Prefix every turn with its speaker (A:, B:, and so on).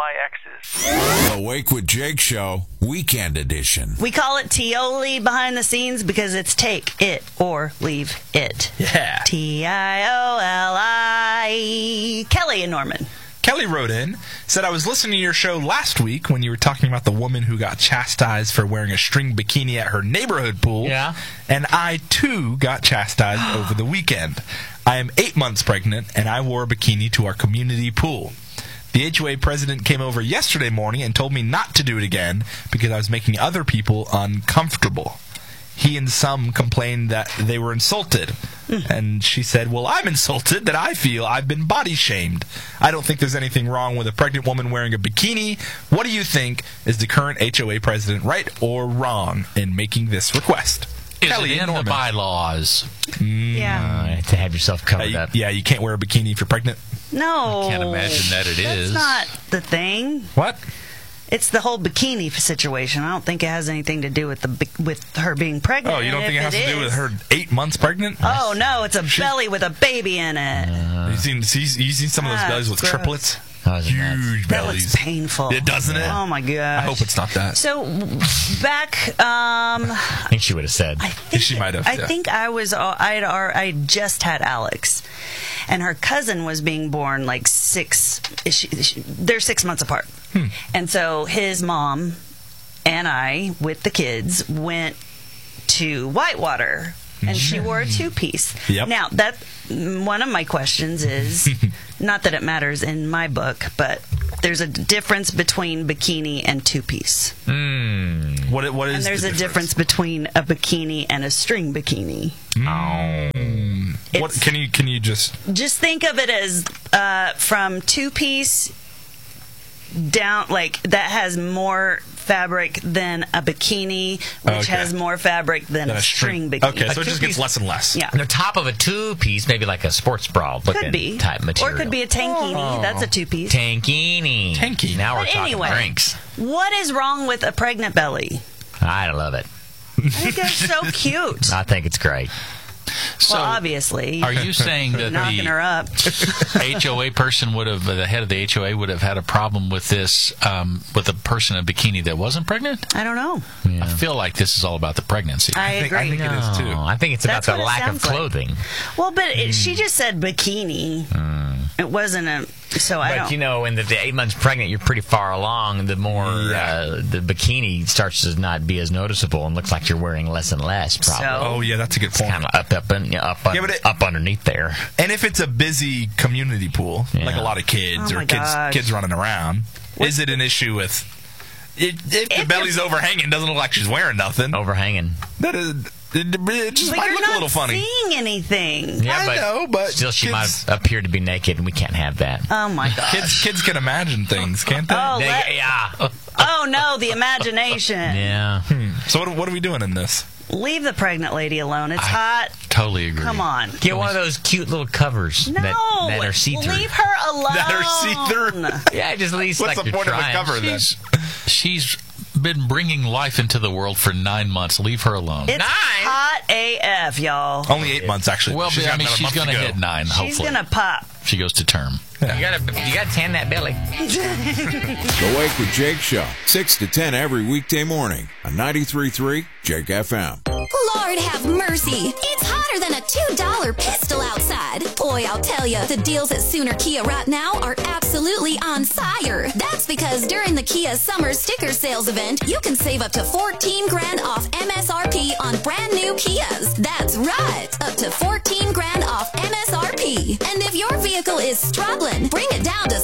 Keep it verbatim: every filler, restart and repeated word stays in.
A: my exes.
B: Awake with Jake Show, Weekend Edition.
C: We call it T-O-L-E behind the scenes because it's take it or leave it.
D: Yeah.
C: T I O L I. Kelly and Norman.
D: Kelly wrote in, said, I was listening to your show last week when you were talking about the woman who got chastised for wearing a string bikini at her neighborhood pool.
E: Yeah.
D: And I, too, got chastised over the weekend. I am eight months pregnant, and I wore a bikini to our community pool. The H O A president came over yesterday morning and told me not to do it again because I was making other people uncomfortable. He and some complained that they were insulted. And she said, well, I'm insulted that I feel I've been body shamed. I don't think there's anything wrong with a pregnant woman wearing a bikini. What do you think? Is the current H O A president right or wrong in making this request?
F: Is
D: Kelly
F: it in
D: Norman.
F: the bylaws?
C: Yeah.
E: Uh, to have yourself
D: Uh,
E: covered
D: you-
E: up.
D: yeah, you can't wear a bikini if you're pregnant.
C: No.
F: I can't imagine that it
C: That's
F: is.
C: not the thing.
D: What?
C: It's the whole bikini situation. I don't think it has anything to do with the bi- with her being pregnant.
D: Oh, you don't
C: And
D: think it
C: if
D: has to do
C: is-
D: with her eight months pregnant?
C: Oh, no, it's a belly with a baby in it.
D: you seen, see, you seen some of those
C: Ah,
D: bellies with
C: gross.
D: triplets?
E: Oh, is it nuts?
D: Huge
C: That
D: bellies.
C: looks painful.
D: It doesn't it?
C: Oh, my gosh.
D: I hope it's not that.
C: So, back, um,
E: I think she would have said.
C: I think
D: She might have,
C: I
D: yeah.
C: think I was. uh, I'd. I just had Alex, and her cousin was being born like six. She, she, they're six months apart,
D: Hmm.
C: and so his mom and I, with the kids, went to Whitewater, and she wore a two-piece.
D: Yep.
C: Now that one of my questions is, not that it matters in my book, but there's a difference between bikini and two-piece.
E: Mm.
D: What, what is
C: And there's
D: the
C: a difference
D: difference?
C: between a bikini and a string bikini.
D: Mm. What,
C: It's-
D: can you can you just...
C: Just think of it as uh, from two piece down, like that has more fabric than a bikini, which
D: Okay.
C: has more fabric than,
D: Than
C: a
D: a
C: string
D: string-
C: bikini.
D: Okay, so it just gets less and less.
C: Yeah.
E: On the top of a two-piece, maybe like a sports bra looking
C: Could be.
E: type material.
C: Or it could be a tankini.
D: Oh.
C: That's a two piece.
E: Tankini.
D: Tankini.
E: Now we're
C: But
E: talking
C: anyway.
E: drinks.
C: What is wrong with a pregnant belly?
E: I love it.
C: I think they're so cute.
E: I think it's great.
F: So,
C: well, obviously.
F: are you saying that
C: knocking her
F: the
C: up?
F: H O A person would have, the head of the H O A would have had a problem with this, um, with a person in a bikini that wasn't pregnant?
C: I don't know.
F: I feel like this is all about the pregnancy.
C: I,
D: I think,
C: agree.
D: I think it is too.
E: No, I think it's about
C: That's
E: the
C: what it
E: lack of
C: sounds like.
E: clothing.
C: Well, but it, she just said bikini. It wasn't a. So I
E: But
C: don't.
E: you know, when the, the eight months pregnant, you're pretty far along. The more
D: Yeah.
E: uh, the bikini starts to not be as noticeable and looks like you're wearing less and less. Probably
C: So-
D: Oh, yeah, that's a good point.
E: kind of up, up, and up,
D: Yeah, but it-
E: up underneath there.
D: And if it's a busy community pool,
E: Yeah.
D: like a lot of kids
C: Oh
D: or
C: my
D: kids
C: gosh.
D: kids running around, is it an issue with... It, if the
C: If
D: belly's overhanging, doesn't look like she's wearing nothing.
E: Overhanging.
D: That is... It, it just
C: But
D: might
C: you're
D: look
C: not
D: a little funny.
C: seeing anything.
E: Yeah,
D: I
E: but
D: know, but
E: still, she
D: kids-
E: might have appeared to be naked, and we can't have that.
C: Oh my gosh.
D: Kids, kids can imagine things, can't they?
C: Oh,
E: They-
C: let-
E: yeah,
C: Oh no, the imagination.
E: yeah.
D: So what, what are we doing in this?
C: Leave the pregnant lady alone. It's hot.
F: Totally agree.
C: Come on.
E: Get one of those cute little covers
C: No.
E: that, that are see-through.
C: Leave her alone.
D: That are see-through?
E: Yeah, just at least
D: What's
E: like
D: the
E: you're
D: point of a
E: trying.
D: cover then?
F: She's, she's been bringing life into the world for nine months. Leave her alone.
C: It's
E: Nine?
C: hot A F, y'all.
D: Only eight months, actually.
F: well,
D: She's
F: I
D: got
F: mean,
D: another
F: she's
D: month
F: going to
D: go.
F: hit nine,
C: She's
F: hopefully.
C: gonna pop.
F: She goes to term.
E: You gotta, you gotta tan that belly.
B: The Wake with Jake Show, six to ten every weekday morning on ninety-three point three Jake F M.
G: Lord have mercy. It's hotter than a two dollar pistol outside. Boy, I'll tell you, the deals at Sooner Kia right now are absolutely on fire. That's because during the Kia Summer Sticker Sales event, you can save up to fourteen grand off M S R P on brand new Kias. That's right, up to fourteen grand off M S R P. And if your vehicle is struggling, bring it down to